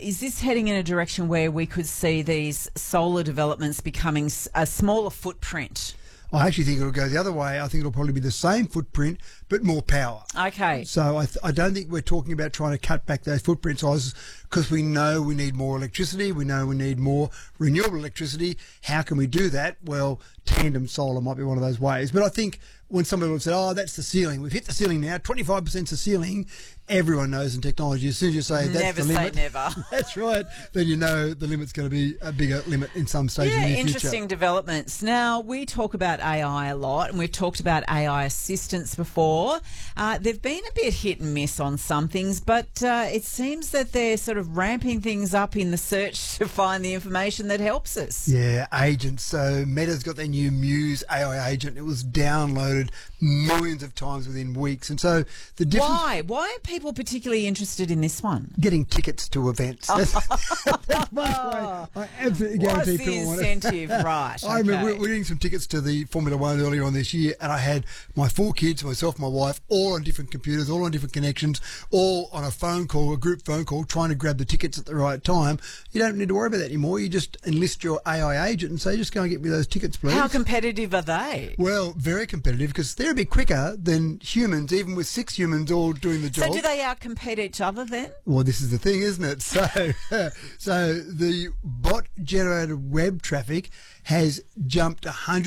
is this heading in a direction where we could see these solar developments becoming a smaller footprint? I actually think it'll go the other way. I think it'll probably be the same footprint, but more power. Okay. So I don't think we're talking about trying to cut back those footprint sizes because we know we need more electricity. We know we need more renewable electricity. How can we do that? Well, tandem solar might be one of those ways. But I think when somebody would say, oh, that's the ceiling. We've hit the ceiling now. 25% is the ceiling. Everyone knows in technology, as soon as you say that's never the limit. Never say never. That's right. Then you know the limit's going to be a bigger limit in some stage in the future. Interesting developments. Now, we talk about AI a lot, and we've talked about AI assistants before. They've been a bit hit and miss on some things, but it seems that they're sort of ramping things up in the search to find the information that helps us. Yeah, agents. So Meta's got their new Muse AI agent. It was downloaded millions of times within weeks. And so the difference... Why are people particularly interested in this one? Getting tickets to events. That's my way. I absolutely guarantee people want it. What's the incentive? Right. I remember we were getting some tickets to the Formula One earlier on this year, and I had my 4 kids, myself, my wife, all on different computers, all on different connections, all on a phone call, a group phone call, trying to grab the tickets at the right time. You don't need to worry about that anymore. You just enlist your AI agent and say, just go and get me those tickets, please. How competitive are they? Well, very competitive because they're a bit quicker than humans, even with 6 humans all doing the job. So do they out-compete each other then? Well, this is the thing, isn't it? So, so the bot-generated web traffic has jumped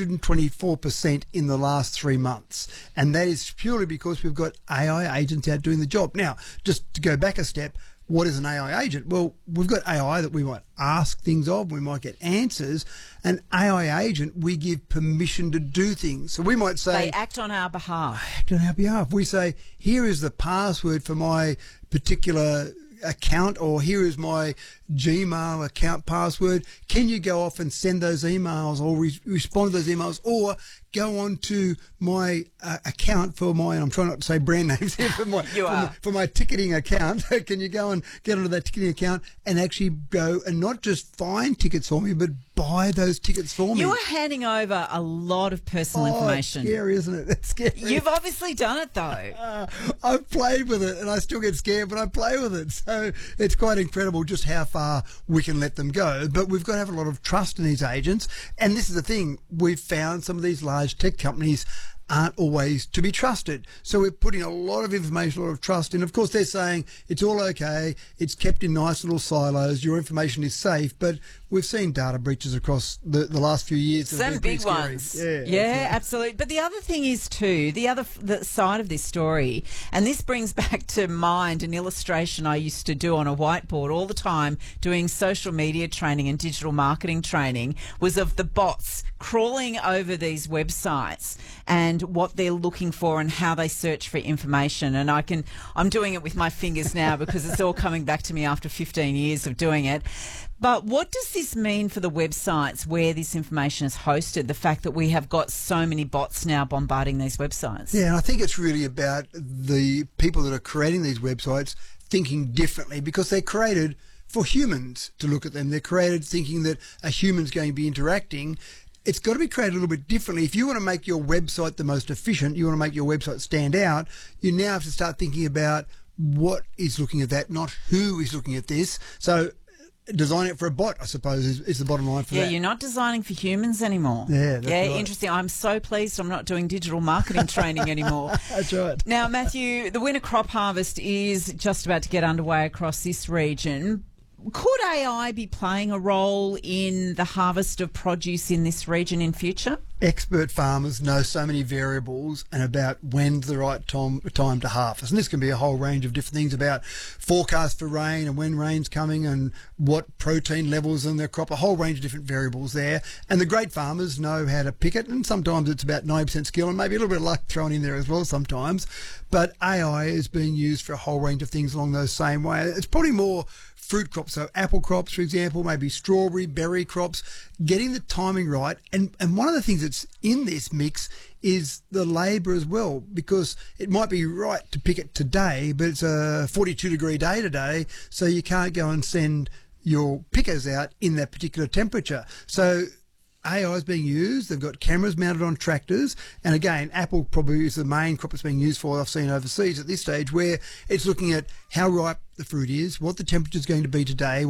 124% in the last 3 months. And that is purely because we've got AI agents out doing the job. Now, just to go back a step, what is an AI agent? Well, we've got AI that we might ask things of, we might get answers. An AI agent, we give permission to do things. So we might say... They act on our behalf. Act on our behalf. We say, here is the password for my particular account, or here is my Gmail account password. Can you go off and send those emails or respond to those emails, or go on to my account for my, and I'm trying not to say brand names here, for my ticketing account. Can you go and get onto that ticketing account and actually go and not just find tickets for me, but buy those tickets for me? You are handing over a lot of personal information. It's scary, isn't it? It's scary. You've obviously done it, though. I've played with it, and I still get scared, but I play with it. So it's quite incredible just how far we can let them go. But we've got to have a lot of trust in these agents. And this is the thing. We've found some of these large tech companies aren't always to be trusted. So we're putting a lot of information, a lot of trust in. Of course, they're saying it's all okay, it's kept in nice little silos, your information is safe, but we've seen data breaches across the last few years. Some big ones. Yeah, absolutely. But the other thing is too, the side of this story, and this brings back to mind an illustration I used to do on a whiteboard all the time doing social media training and digital marketing training, was of the bots crawling over these websites and what they're looking for and how they search for information. And I'm doing it with my fingers now because it's all coming back to me after 15 years of doing it. But what does this mean for the websites where this information is hosted, the fact that we have got so many bots now bombarding these websites? Yeah, and I think it's really about the people that are creating these websites thinking differently, because they're created for humans to look at them. They're created thinking that a human's going to be interacting. It's got to be created a little bit differently. If you want to make your website the most efficient, you want to make your website stand out, you now have to start thinking about what is looking at that, not who is looking at this. So design it for a bot, I suppose, is the bottom line for that. Yeah, you're not designing for humans anymore. Yeah, that's right. Interesting. I'm so pleased I'm not doing digital marketing training anymore. That's right. Now, Matthew, the winter crop harvest is just about to get underway across this region. Could AI be playing a role in the harvest of produce in this region in future? Expert farmers know so many variables and about when's the right time to harvest. And this can be a whole range of different things about forecast for rain and when rain's coming and what protein levels in their crop, a whole range of different variables there. And the great farmers know how to pick it, and sometimes it's about 90% skill and maybe a little bit of luck thrown in there as well sometimes. But AI is being used for a whole range of things along those same way. It's probably more fruit crops, so apple crops, for example, maybe strawberry, berry crops, getting the timing right. And one of the things that's in this mix is the labour as well, because it might be right to pick it today, but it's a 42-degree day today, so you can't go and send your pickers out in that particular temperature. So AI is being used. They've got cameras mounted on tractors. And again, apple probably is the main crop it's being used for, I've seen overseas at this stage, where it's looking at how ripe the fruit is, what the temperature is going to be today,